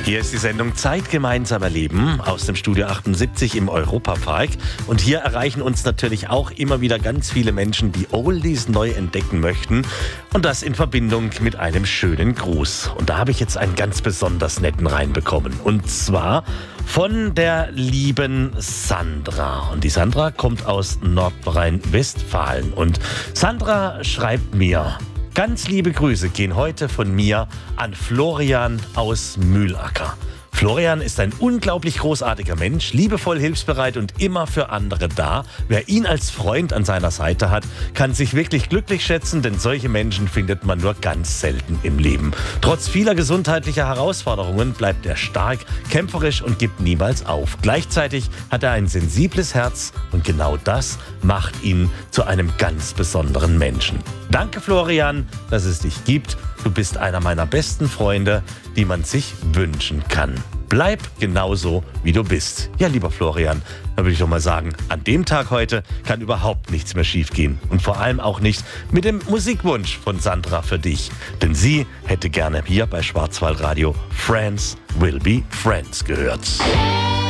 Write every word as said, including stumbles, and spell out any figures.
Hier ist die Sendung Zeit gemeinsam erleben aus dem Studio achtundsiebzig im Europapark. Und hier erreichen uns natürlich auch immer wieder ganz viele Menschen, die Oldies neu entdecken möchten. Und das in Verbindung mit einem schönen Gruß. Und da habe ich jetzt einen ganz besonders netten reinbekommen. Und zwar von der lieben Sandra. Und die Sandra kommt aus Nordrhein-Westfalen. Und Sandra schreibt mir: Ganz liebe Grüße gehen heute von mir an Florian aus Mühlacker. Florian ist ein unglaublich großartiger Mensch, liebevoll, hilfsbereit und immer für andere da. Wer ihn als Freund an seiner Seite hat, kann sich wirklich glücklich schätzen, denn solche Menschen findet man nur ganz selten im Leben. Trotz vieler gesundheitlicher Herausforderungen bleibt er stark, kämpferisch und gibt niemals auf. Gleichzeitig hat er ein sensibles Herz und genau das macht ihn zu einem ganz besonderen Menschen. Danke, Florian, dass es dich gibt. Du bist einer meiner besten Freunde, die man sich wünschen kann. Bleib genauso, wie du bist. Ja, lieber Florian, da würde ich doch mal sagen, an dem Tag heute kann überhaupt nichts mehr schiefgehen. Und vor allem auch nicht mit dem Musikwunsch von Sandra für dich. Denn sie hätte gerne hier bei Schwarzwaldradio Friends Will Be Friends gehört.